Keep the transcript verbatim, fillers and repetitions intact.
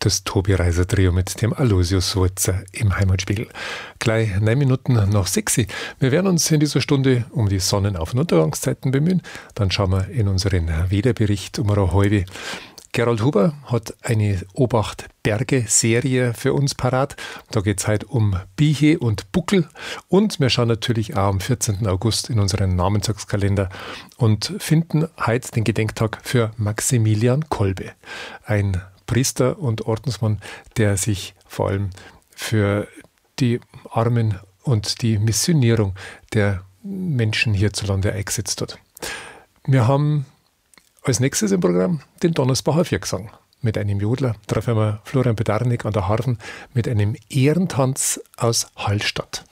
Das Tobi-Reiser-Trio mit dem Aloysius Walzer im Heimatspiegel. Gleich neun Minuten nach sechs. Wir werden uns in dieser Stunde um die Sonnenauf- und Untergangszeiten bemühen. Dann schauen wir in unseren Wetterbericht um eine halbe. Gerald Huber hat eine Obacht-Berge-Serie für uns parat. Da geht es heute um Biche und Buckel. Und wir schauen natürlich auch am vierzehnten August in unseren Namenstagskalender und finden heute den Gedenktag für Maximilian Kolbe. Ein Priester und Ordensmann, der sich vor allem für die Armen und die Missionierung der Menschen hierzulande eingesetzt hat. Wir haben als nächstes im Programm den Donnersbacher Viergesang mit einem Jodler. Treffen wir Florian Pedarnik an der Harfen mit einem Ehrentanz aus Hallstatt.